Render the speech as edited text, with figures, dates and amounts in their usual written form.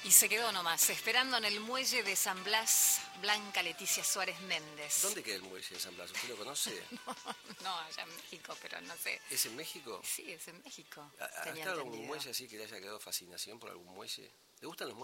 Y se quedó nomás, esperando en el muelle de San Blas, Blanca Leticia Suárez Méndez. ¿Dónde queda el muelle de San Blas? ¿Usted lo conoce? No, allá en México, pero no sé. ¿Es en México? Sí, es en México. ¿Ha estado en algún muelle así que le haya quedado fascinación por algún muelle? ¿Le gustan los muelles?